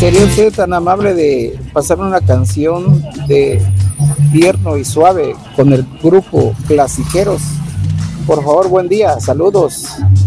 ¿Sería usted tan amable de pasarme una canción de tierno y suave con el grupo Clasiqueros? Por favor, buen día, saludos.